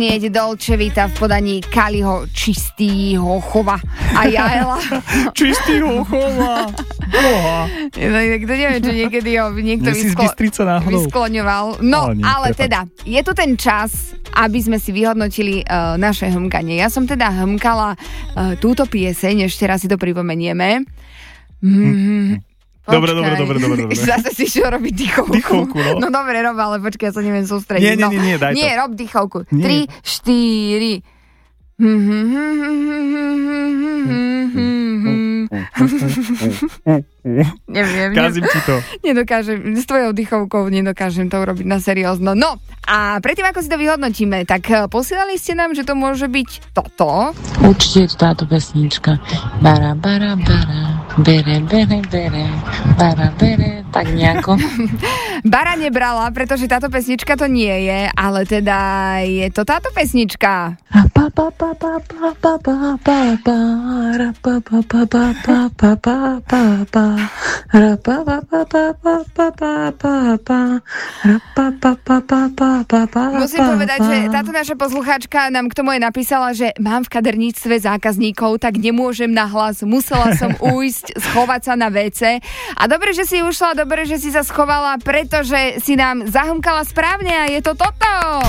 Nieď Dolce Vita v podaní Kaliho Čistýho chova a Jaela. Čistýho chova. Boha. Kto neviem, čo niekedy ho niekto vyskloňoval. No, ale teda, je tu ten čas, aby sme si vyhodnotili naše hmkanie. Ja som teda hmkala túto pieseň, ešte raz si to pripomenieme. Dobre. Zase si šiel robiť dýchovku. No dobre, rob, ale počkaj, ja sa neviem sústrediť. Nie, daj to. Nie, rob dýchovku. 3, 4. Neviem. Kázim ti to. Nedokážem, s tvojou dýchovkou nedokážem to urobiť na seriózno. No, a predtým, ako si to vyhodnotíme, tak posielali ste nám, že to môže byť toto. Určite je to táto pesnička. Bara, bara, bara, bere, bere, bere, bara, bere, tak nejako. Bara nebrala, pretože táto pesnička to nie je, ale teda je to táto pesnička. Musím povedať, že táto naša poslucháčka nám k tomu aj napísala, že mám v kaderníctve zákazníkov, tak nemôžem nahlas, musela som ujsť, schovať sa na WC. A dobre, že si ušla, dobre, že si sa schovala, pretože si nám zahmkala správne a je to toto.